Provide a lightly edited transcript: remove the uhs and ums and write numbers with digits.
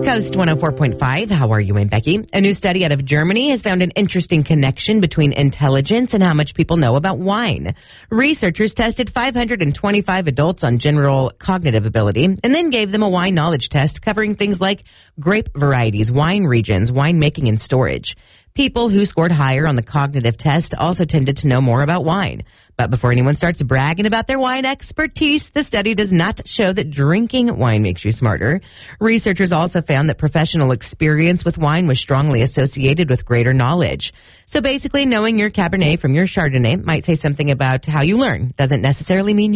Coast 104.5. How are you? I'm Becky. A new study out of Germany has found an interesting connection between intelligence and how much people know about wine. Researchers tested 525 adults on general cognitive ability and then gave them a wine knowledge test covering things like grape varieties, wine regions, winemaking, and storage. People who scored higher on the cognitive test also tended to know more about wine. But before anyone starts bragging about their wine expertise, the study does not show that drinking wine makes you smarter. Researchers also found that professional experience with wine was strongly associated with greater knowledge. So basically, knowing your Cabernet from your Chardonnay might say something about how you learn. Doesn't necessarily mean